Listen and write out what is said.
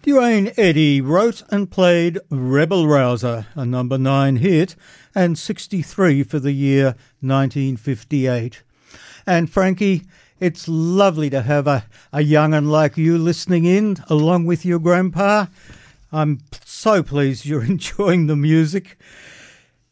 Duane Eddy wrote and played Rebel Rouser, a number 9 hit, and 63 for the year 1958. And Frankie, it's lovely to have a young'un like you listening in, along with your grandpa. I'm so pleased you're enjoying the music.